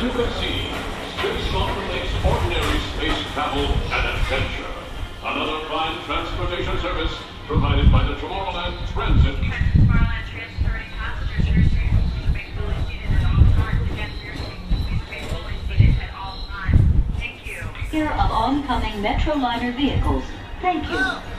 you can see, Space Mountain makes ordinary space travel an adventure. Another fine transportation service provided by the Tomorrowland Transit. Tomorrowland Transit 30 passengers, your seat will be fully seated at all times. Again, your seat will be fully seated at all times. Thank you. Here of oncoming Metroliner vehicles. Thank you.